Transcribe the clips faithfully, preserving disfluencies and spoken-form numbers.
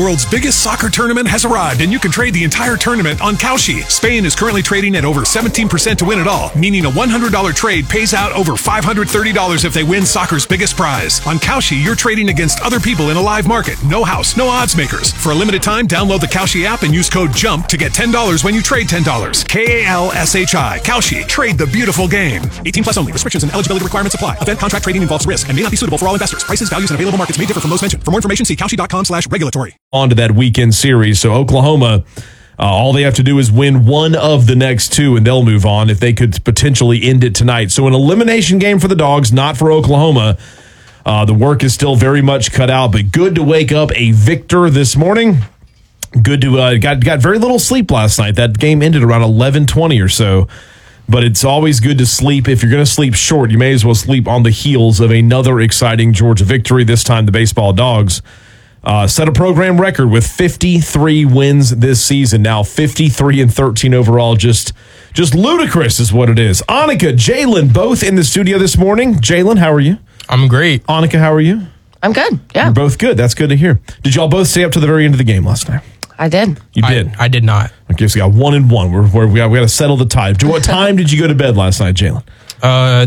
World's biggest soccer tournament has arrived, and you can trade the entire tournament on Kalshi. Spain is currently trading at over seventeen percent to win it all, meaning a one hundred dollars trade pays out over five hundred thirty dollars if they win soccer's biggest prize. On Kalshi, you're trading against other people in a live market. No house, no odds makers. For a limited time, download the Kalshi app and use code JUMP to get ten dollars when you trade ten dollars. K A L S H I. Kalshi. Trade the beautiful game. eighteen plus only. Restrictions and eligibility requirements apply. Event contract trading involves risk and may not be suitable for all investors. Prices, values, and available markets may differ from those mentioned. For more information, see kalshi.com slash regulatory. On to that weekend series. So Oklahoma, uh, all they have to do is win one of the next two and they'll move on if they could potentially end it tonight. So an elimination game for the Dogs, not for Oklahoma. Uh, the work is still very much cut out, but good to wake up a victor this morning. Good to uh, got got very little sleep last night. That game ended around eleven twenty or so. But it's always good to sleep. If you're going to sleep short, you may as well sleep on the heels of another exciting Georgia victory. This time the baseball Dogs Uh, set a program record with fifty-three wins this season. Now fifty-three and thirteen overall. Just just ludicrous is what it is. Annika, Jalen, both in the studio this morning. Jalen, how are you? I'm great. Annika, how are you? I'm good. Yeah. You're both good. That's good to hear. Did y'all both stay up to the very end of the game last night? I did. You did? I, I did not. Okay, so we got one and one. We're, we're, we got, we got to settle the tie. To what time did you go to bed last night, Jalen? Uh,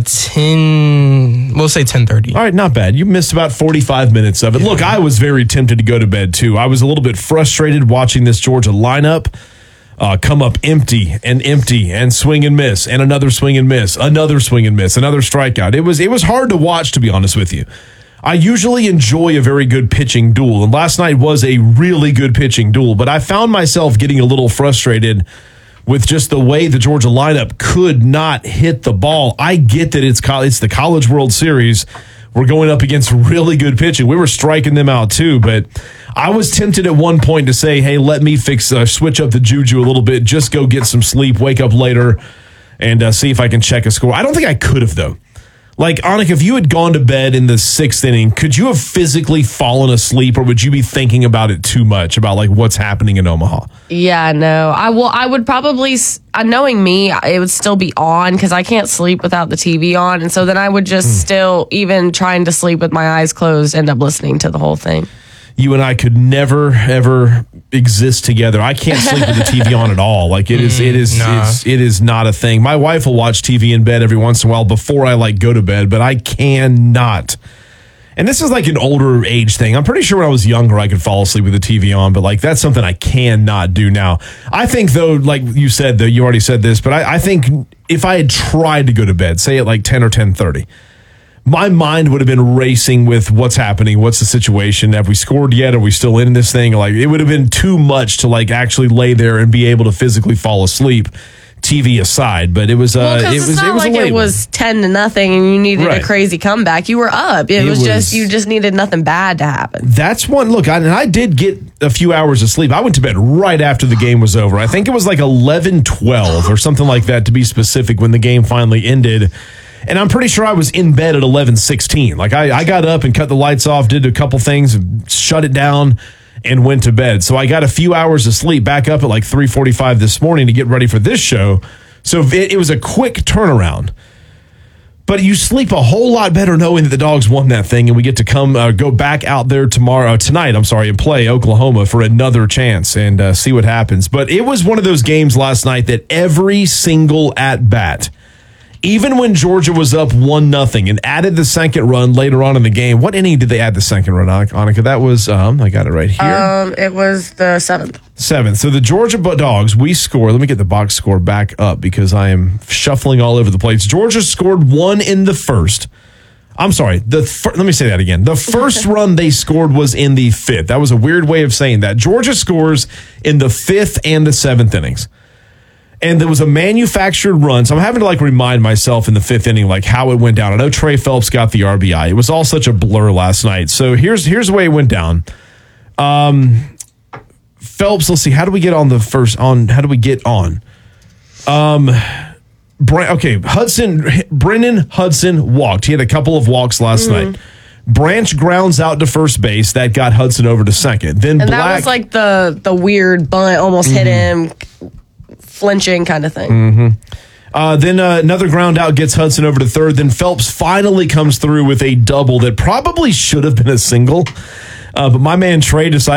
ten. We'll say ten thirty. All right, not bad. You missed about forty-five minutes of it. Yeah. Look, I was very tempted to go to bed too. I was a little bit frustrated watching this Georgia lineup uh, come up empty and empty and swing and miss and another swing and miss, another swing and miss, another strikeout. It was it was hard to watch, to be honest with you. I usually enjoy a very good pitching duel, and last night was a really good pitching duel. But I found myself getting a little frustrated with just the way the Georgia lineup could not hit the ball. I get that it's co- it's the College World Series. We're going up against really good pitching. We were striking them out too, but I was tempted at one point to say, hey, let me fix, uh, switch up the juju a little bit, just go get some sleep, wake up later, and uh, see if I can check a score. I don't think I could have, though. Like, Annika, if you had gone to bed in the sixth inning, could you have physically fallen asleep, or would you be thinking about it too much, about like what's happening in Omaha? Yeah, no. I will. I would probably, uh, knowing me, it would still be on because I can't sleep without the T V on. And so then I would just mm. still, even trying to sleep with my eyes closed, end up listening to the whole thing. You and I could never, ever exist together. I can't sleep with the T V on at all. Like it is, it is, nah. it's, it is not a thing. My wife will watch T V in bed every once in a while before I like go to bed, but I cannot. And this is like an older age thing. I'm pretty sure when I was younger, I could fall asleep with the T V on, but like that's something I cannot do now. I think though, like you said, though, you already said this, but I, I think if I had tried to go to bed, say at like ten or ten thirty, my mind would have been racing with what's happening, what's the situation, have we scored yet, are we still in this thing? Like it would have been too much to like actually lay there and be able to physically fall asleep, T V aside. But it was, uh, well, it it's was, not it was like it was ten to nothing and you needed right. a crazy comeback. You were up. It, it was, was just you just needed nothing bad to happen. That's one. Look, I, and I did get a few hours of sleep. I went to bed right after the game was over. I think it was like eleven twelve or something like that, to be specific, when the game finally ended. And I'm pretty sure I was in bed at eleven sixteen. Like I, I got up and cut the lights off, did a couple things, shut it down, and went to bed. So I got a few hours of sleep, back up at like three forty-five this morning to get ready for this show. So it, it was a quick turnaround. But you sleep a whole lot better knowing that the Dogs won that thing, and we get to come uh, go back out there tomorrow, tonight, I'm sorry, and play Oklahoma for another chance and uh, see what happens. But it was one of those games last night that every single at-bat, even when Georgia was up one nothing and added the second run later on in the game. What inning did they add the second run, Annika? That was, um, I got it right here. Um, it was the seventh. Seventh. So the Georgia Dogs, we score. Let me get the box score back up because I am shuffling all over the place. Georgia scored one in the first. I'm sorry. The fir- Let me say that again. The first run they scored was in the fifth. That was a weird way of saying that. Georgia scores in the fifth and the seventh innings. And there was a manufactured run. So I'm having to like remind myself in the fifth inning, like how it went down. I know Trey Phelps got the R B I. It was all such a blur last night. So here's here's the way it went down. Um, Phelps, let's see. How do we get on the first on? How do we get on? Um, Bra- okay, Hudson, Brennan Hudson walked. He had a couple of walks last mm-hmm. night. Branch grounds out to first base. That got Hudson over to second. Then and Black, that was like the the weird bunt, almost mm-hmm. hit him. Flinching kind of thing. Mm-hmm. Uh, then uh, another ground out gets Hudson over to third. Then Phelps finally comes through with a double that probably should have been a single. Uh, but my man Trey decided